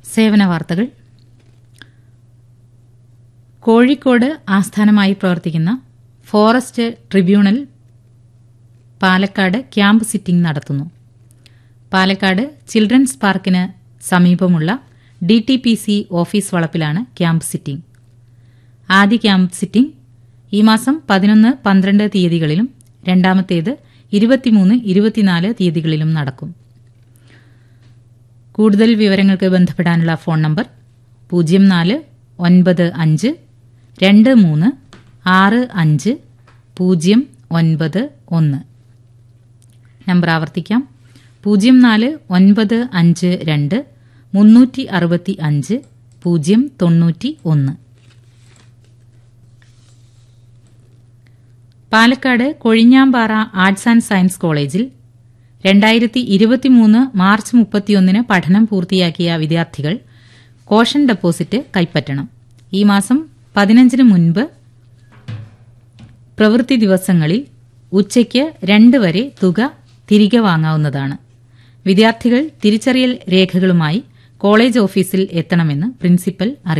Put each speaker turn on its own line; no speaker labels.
സേവന വാർത്തകൾ. കോഴിക്കോട് ആസ്ഥാനമായി പ്രവർത്തിക്കുന്ന forest tribunal Palakkad camp sitting നടത്തുന്നു. പാലക്കാട് ചിൽഡ്രൻസ് പാർക്കിന് സമീപമുള്ള DTPC ഓഫീസ് വളപ്പിലാണ് ക്യാമ്പ് സിറ്റിംഗ്. ആദ്യ ക്യാമ്പ് സിറ്റിംഗ് ഈ മാസം 11, 12 തീയതികളിലും രണ്ടാമത്തേത് 23, 24 തീയതികളിലും നടക്കും. കൂടുതൽ വിവരങ്ങൾക്ക് ബന്ധപ്പെടാനുള്ള ഫോൺ നമ്പർ 049523650991. നമ്പർ ആവർത്തിക്കാം: 0495236591. Palakkad Kozhinjampara arts and science കോളേജിൽ 2023 മാർച്ച് 31 പഠനം പൂർത്തിയാക്കിയ വിദ്യാർത്ഥികൾ കോഷൻ ഡെപ്പോസിറ്റ് കൈപ്പറ്റണം. ഈ മാസം 15 മുൻപ് പ്രവൃത്തി ദിവസങ്ങളിൽ ഉച്ചയ്ക്ക് 2 വരെ തുക തിരികെ വാങ്ങാവുന്നതാണ്. വിദ്യാർത്ഥികൾ തിരിച്ചറിയൽ രേഖകളുമായി കോളേജ് ഓഫീസിൽ എത്തണമെന്ന് പ്രിൻസിപ്പൽ അറിയിച്ചു.